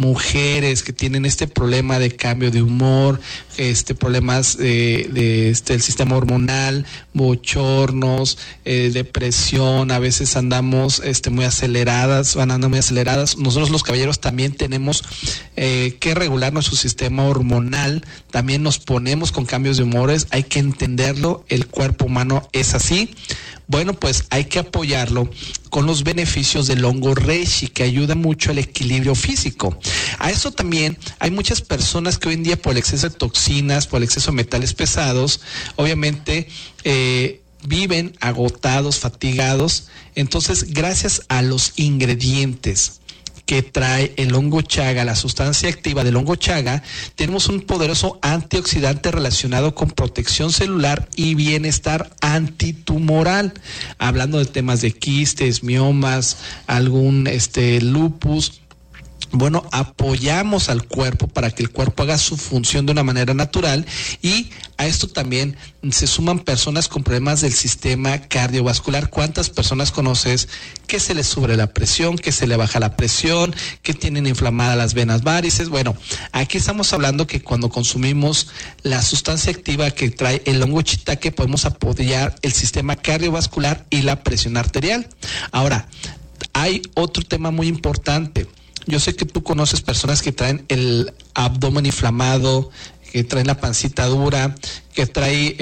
mujeres que tienen este problema de cambio de humor, problemas del sistema hormonal, bochornos, depresión, a veces andamos muy aceleradas, andando muy aceleradas. Nosotros los caballeros también tenemos que regular nuestro sistema hormonal, también nos ponemos con cambios de humores, hay que entenderlo, el cuerpo humano es así. Bueno, pues hay que apoyarlo con los beneficios del hongo reishi, que ayuda mucho al equilibrio físico. A eso también hay muchas personas que hoy en día, por el exceso de toxinas, por el exceso de metales pesados, obviamente viven agotados, fatigados. Entonces, gracias a los ingredientes que trae el hongo chaga, la sustancia activa del hongo chaga, tenemos un poderoso antioxidante relacionado con protección celular y bienestar antitumoral. Hablando de temas de quistes, miomas, algún lupus. Bueno, apoyamos al cuerpo para que el cuerpo haga su función de una manera natural, y a esto también se suman personas con problemas del sistema cardiovascular. ¿Cuántas personas conoces que se les sube la presión, que se le baja la presión, que tienen inflamadas las venas varices? Bueno, aquí estamos hablando que cuando consumimos la sustancia activa que trae el hongo shiitake, podemos apoyar el sistema cardiovascular y la presión arterial. Ahora, hay otro tema muy importante. Yo sé que tú conoces personas que traen el abdomen inflamado, que traen la pancita dura, que trae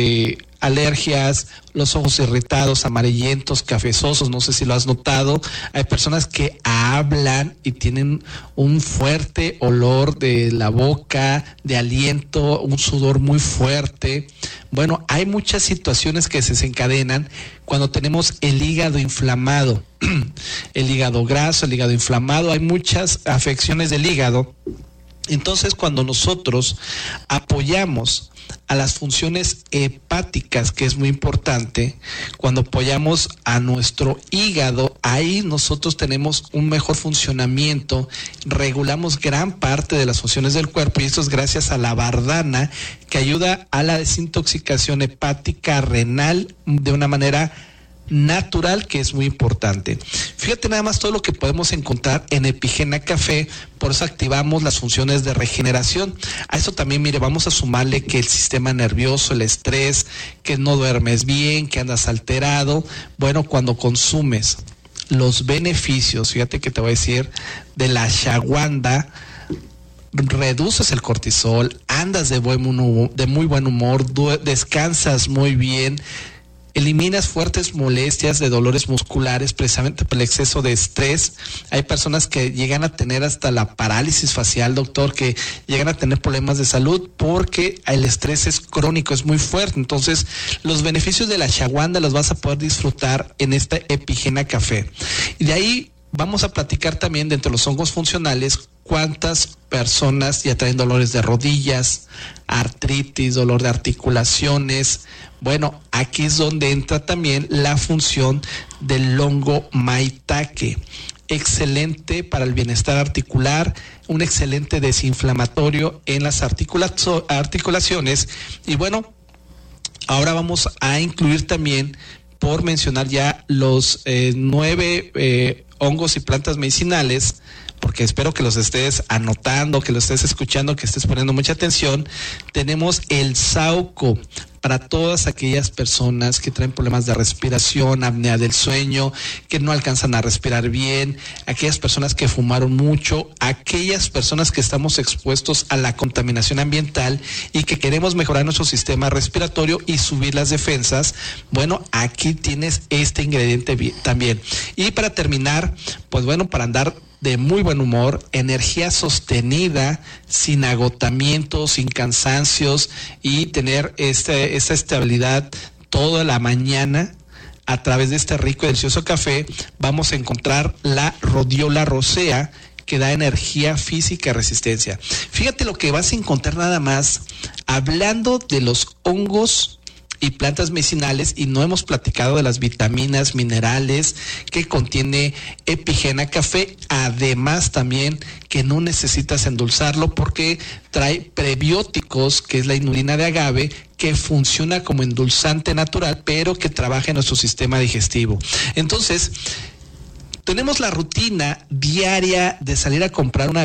alergias, los ojos irritados, amarillentos, cafezosos, no sé si lo has notado. Hay personas que hablan y tienen un fuerte olor de la boca, de aliento, un sudor muy fuerte. Bueno, hay muchas situaciones que se desencadenan cuando tenemos el hígado inflamado, el hígado graso, el hígado inflamado. Hay muchas afecciones del hígado. Entonces, cuando nosotros apoyamos a las funciones hepáticas, que es muy importante, cuando apoyamos a nuestro hígado, ahí nosotros tenemos un mejor funcionamiento, regulamos gran parte de las funciones del cuerpo, y esto es gracias a la bardana, que ayuda a la desintoxicación hepática renal de una manera natural, que es muy importante. Fíjate nada más todo lo que podemos encontrar en Epigena Café. Por eso activamos las funciones de regeneración. A eso también, mire, vamos a sumarle que el sistema nervioso, el estrés, que no duermes bien, que andas alterado. Bueno, cuando consumes los beneficios, fíjate que te voy a decir, de la ashwagandha, reduces el cortisol, andas de muy buen humor, descansas muy bien, eliminas fuertes molestias de dolores musculares precisamente por el exceso de estrés. Hay personas que llegan a tener hasta la parálisis facial, doctor, que llegan a tener problemas de salud porque el estrés es crónico, es muy fuerte. Entonces, los beneficios de la ashwagandha los vas a poder disfrutar en esta Epigena Café. Y de ahí vamos a platicar también, dentro de los hongos funcionales, cuántas personas ya traen dolores de rodillas, artritis, dolor de articulaciones. Bueno, aquí es donde entra también la función del hongo maitake. Excelente para el bienestar articular, un excelente desinflamatorio en las articulaciones. Y bueno, ahora vamos a incluir también, por mencionar ya los 9 hongos y plantas medicinales, porque espero que los estés anotando, que los estés escuchando, que estés poniendo mucha atención. Tenemos el sauco para todas aquellas personas que traen problemas de respiración, apnea del sueño, que no alcanzan a respirar bien, aquellas personas que fumaron mucho, aquellas personas que estamos expuestos a la contaminación ambiental y que queremos mejorar nuestro sistema respiratorio y subir las defensas. Bueno, aquí tienes este ingrediente también. Y para terminar, pues bueno, para andar de muy buen humor, energía sostenida, sin agotamiento, sin cansancios, y tener esta estabilidad toda la mañana. A través de este rico y delicioso café vamos a encontrar la rhodiola rosea, que da energía física y resistencia. Fíjate lo que vas a encontrar nada más, hablando de los hongos y plantas medicinales, y no hemos platicado de las vitaminas, minerales que contiene Epigena Café. Además también que no necesitas endulzarlo porque trae prebióticos, que es la inulina de agave, que funciona como endulzante natural, pero que trabaja en nuestro sistema digestivo. Entonces, tenemos la rutina diaria de salir a comprar una